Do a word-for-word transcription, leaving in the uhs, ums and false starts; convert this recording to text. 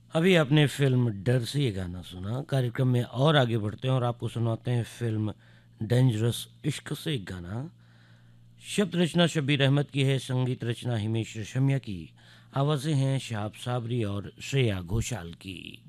अभी आपने फ़िल्म डर से ये गाना सुना। कार्यक्रम में और आगे बढ़ते हैं और आपको सुनाते हैं फ़िल्म डेंजरस इश्क से एक गाना। शब्द रचना शब्बीर अहमद की है, संगीत रचना हिमेश रेशमिया की, आवाज़ें हैं शहाब साबरी और श्रेया घोषाल की।